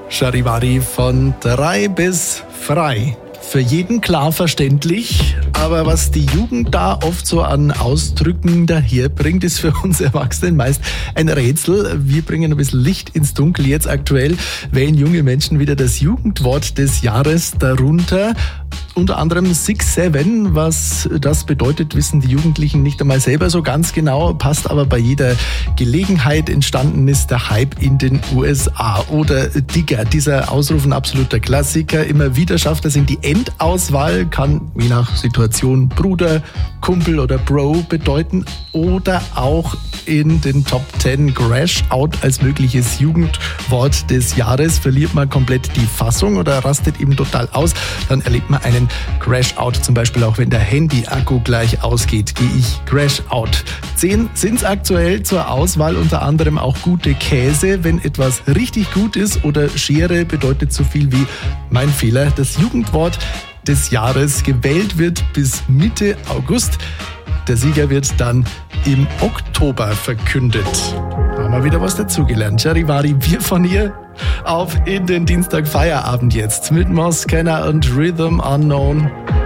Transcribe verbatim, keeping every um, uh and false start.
Charivari von drei bis frei. Für jeden klar verständlich, aber was die Jugend da oft so an Ausdrücken daherbringt, ist für uns Erwachsenen meist ein Rätsel. Wir bringen ein bisschen Licht ins Dunkel. Jetzt aktuell wählen junge Menschen wieder das Jugendwort des Jahres darunter. Unter anderem six seven, was das bedeutet, wissen die Jugendlichen nicht einmal selber so ganz genau, passt aber bei jeder Gelegenheit. Entstanden ist der Hype in den U S A. Oder Digger, dieser Ausruf ein absoluter Klassiker. Immer wieder schafft es in die Endauswahl, kann je nach Situation Bruder, Kumpel oder Bro bedeuten. Oder auch in den Top zehn Crash Out als mögliches Jugendwort des Jahres. Verliert man komplett die Fassung oder rastet eben total aus, dann erlebt man einen Crash Out. Zum Beispiel auch wenn der Handy-Akku gleich ausgeht, gehe ich Crash Out. Zehn sind es aktuell zur Auswahl, unter anderem auch gute Käse. Wenn etwas richtig gut ist, oder Schere bedeutet so viel wie mein Fehler. Das Jugendwort des Jahres gewählt wird bis Mitte August. Der Sieger wird dann im Oktober verkündet. Haben wir wieder was dazugelernt. Charivari, wir von hier auf in den Dienstag Feierabend jetzt mit Moss Kenner und Rhythm Unknown.